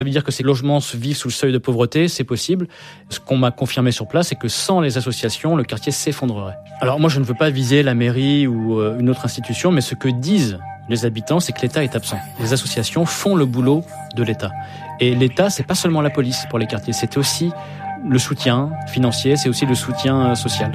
Ça veut dire que ces logements vivent sous le seuil de pauvreté, c'est possible. Ce qu'on m'a confirmé sur place, c'est que sans les associations, le quartier s'effondrerait. Alors moi, je ne veux pas viser la mairie ou une autre institution, mais ce que disent les habitants, c'est que l'État est absent. Les associations font le boulot de l'État. Et l'État, c'est pas seulement la police pour les quartiers, c'est aussi le soutien financier, c'est aussi le soutien social.